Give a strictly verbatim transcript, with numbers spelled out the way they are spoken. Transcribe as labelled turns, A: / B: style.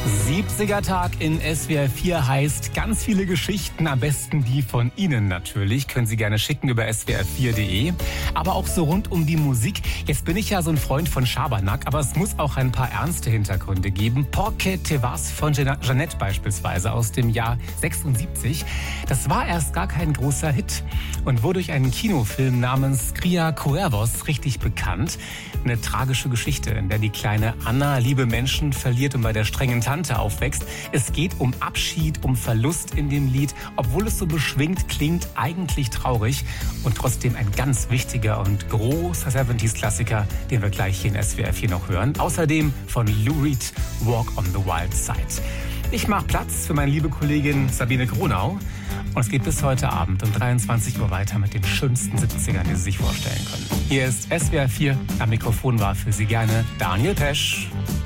A: siebziger Tag in S W R vier heißt ganz viele Geschichten, am besten die von Ihnen natürlich. Können Sie gerne schicken über s w r vier punkt de. Aber auch so rund um die Musik. Jetzt bin ich ja so ein Freund von Schabernack, aber es muss auch ein paar ernste Hintergründe geben. Porque te vas von Jeanette beispielsweise aus dem Jahr sechsundsiebzig. Das war erst gar kein großer Hit und wurde durch einen Kinofilm namens Cria Cuervos richtig bekannt. Eine tragische Geschichte, in der die kleine Anna liebe Menschen verliert und bei der strengen Tante aufwächst. Es geht um Abschied, um Verlust in dem Lied. Obwohl es so beschwingt klingt, eigentlich traurig und trotzdem ein ganz wichtiger und großer siebziger-Klassiker, den wir gleich hier in S W R vier noch hören. Außerdem von Lou Reed, Walk on the Wild Side. Ich mache Platz für meine liebe Kollegin Sabine Gronau und es geht bis heute Abend um dreiundzwanzig Uhr weiter mit den schönsten siebzigern, die Sie sich vorstellen können. Hier ist S W R vier, am Mikrofon war für Sie gerne Daniel Pesch.